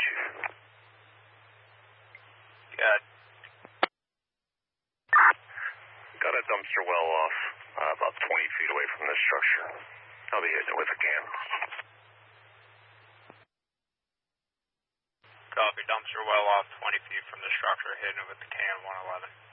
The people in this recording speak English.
Chief. Good. Got a dumpster well off about 20 feet away from this structure. I'll be hitting it with a can. Copy, dumpster well off 20 feet from the structure, hitting it with the can 111.